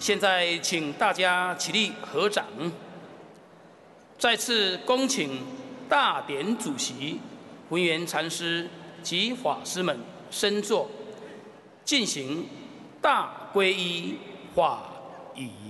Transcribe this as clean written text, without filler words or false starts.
现在，请大家起立合掌。再次恭请大典主席文渊禅师及法师们升座，进行大皈依法仪。